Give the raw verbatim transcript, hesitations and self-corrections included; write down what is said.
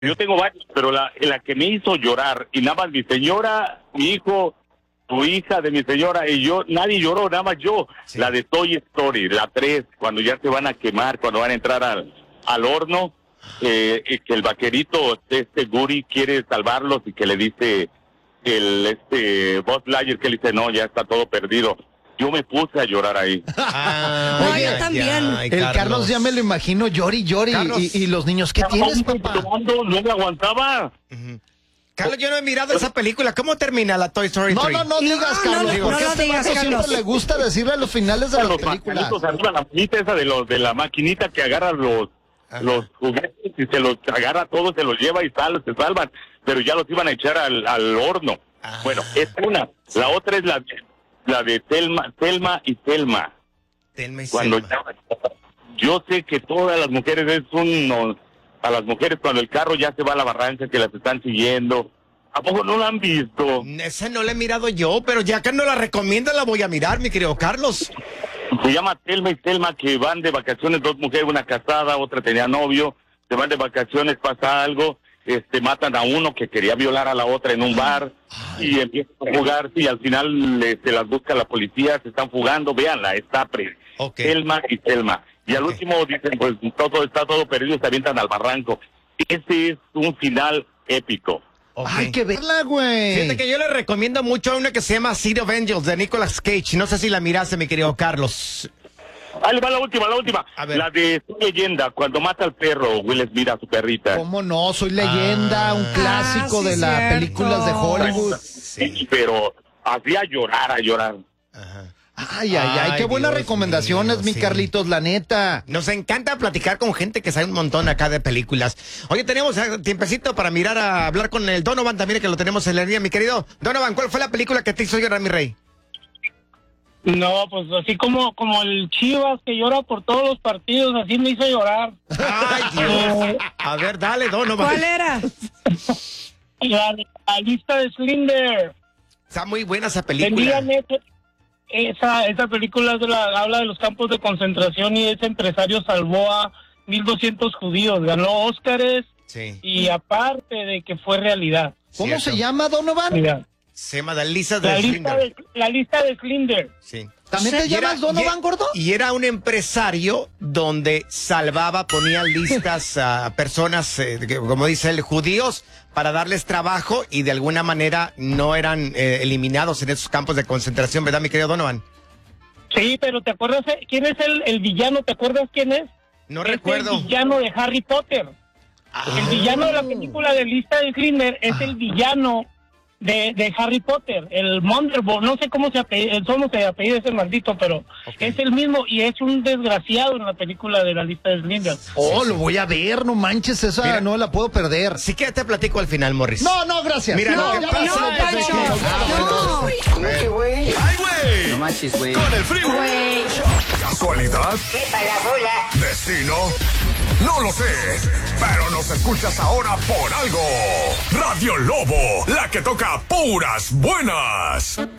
Yo tengo varios, pero la, la que me hizo llorar, y nada más mi señora, mi hijo, tu hija de mi señora y yo, nadie lloró, nada más yo. Sí. La de Toy Story, la tres, cuando ya se van a quemar, cuando van a entrar al, al horno, eh, y que el vaquerito, este Guri, quiere salvarlos y que le dice el este Buzz Lightyear, que le dice, no, ya está todo perdido. Yo me puse a llorar ahí. Ah, no, yo también. Ay, el Carlos. Carlos ya me lo imagino, llori, llori. Y, y los niños, ¿qué tienes, papá? Tomando, no me aguantaba. Uh-huh. Carlos, yo no he mirado esa película. ¿Cómo termina la Toy Story tres? No, no, no digas, no, Carlos. No, no, porque no, a este digas, siempre Carlos. le gusta decirle a los finales de las películas. Arriba, la maquinita esa de, los, de la maquinita que agarra los, los juguetes y se los agarra todos, se los lleva y sal, se salvan. Pero ya los iban a echar al, al horno. Ah. Bueno, es una. La otra es la... La de Telma, Telma y Telma. Telma y cuando Selma. Ya, yo sé que todas las mujeres es un... A las mujeres cuando el carro ya se va a la barranca, que las están siguiendo. ¿A poco no la han visto? Esa no la he mirado yo, pero ya que no la recomienda, la voy a mirar, mi querido Carlos. Se llama Telma y Telma, que van de vacaciones, dos mujeres, una casada, otra tenía novio, se van de vacaciones, pasa algo, este matan a uno que quería violar a la otra en un bar. Ay. Y empiezan a jugarse y al final eh, se las busca la policía, se están fugando, véanla, está pre, okay. Telma y Telma. Y al okay. último dicen, pues todo está todo perdido, se avientan al barranco. Ese es un final épico. Okay. Hay que verla, güey. Fíjate que yo le recomiendo mucho a una que se llama City of Angels de Nicolas Cage. No sé si la miraste, mi querido Carlos. Ahí va la última, la última. La de Soy Leyenda, cuando mata al perro, Will Smith a su perrita. ¿Cómo no? Soy Leyenda, ah, un clásico ah, sí, de las películas de Hollywood. Sí, pero hacía llorar, a llorar. Ajá. Ay, ay, ay, qué buenas Dios recomendaciones, mío, mi sí. Carlitos, la neta. Nos encanta platicar con gente que sabe un montón acá de películas. Oye, tenemos tiempecito para mirar a hablar con el Donovan también, que lo tenemos en la línea, mi querido. Donovan, ¿cuál fue la película que te hizo llorar, mi rey? No, pues así como como el Chivas que llora por todos los partidos, así me hizo llorar. Ay, Dios. A ver, dale, Donovan. ¿Cuál era? La, la lista de Slender. Está muy buena esa película. Ese, esa esa película de la, habla de los campos de concentración y ese empresario salvó a mil doscientos judíos, ganó Óscares sí. y aparte de que fue realidad. ¿Cómo Cierto. se llama, Donovan? Mira. Se llama la lista de la Slender. Lista de, la lista de Slender. Sí. ¿También te llamas era, Donovan, y, gordo? Y era un empresario donde salvaba, ponía listas a personas, eh, como dice él, judíos, para darles trabajo y de alguna manera no eran eh, eliminados en esos campos de concentración, ¿verdad, mi querido Donovan? Sí, pero ¿te acuerdas quién es el, el villano? ¿Te acuerdas quién es? No es recuerdo. El villano de Harry Potter. Ah. El villano de la película de Lista de Slender es ah. el villano de, de Harry Potter, el Monderbolt, no sé cómo se apellida, cómo se apellida ese maldito, pero okay. es el mismo y es un desgraciado en la película de la Lista de Slender. Oh, sí, lo sí. voy a ver, no manches, esa Mira, no la puedo perder. Sí que te platico al final, Morris. No, no, gracias. Mira, no, lo que no, pasa no, es Pancho, que... no. ¿Cómo que güey? ¡Ay, güey! No manches, güey. Con el frío. Güey. ¿Casualidad? ¡Sepa la bola! ¿Destino? No lo sé, pero nos escuchas ahora por algo. Radio Lobo, la que toca puras buenas.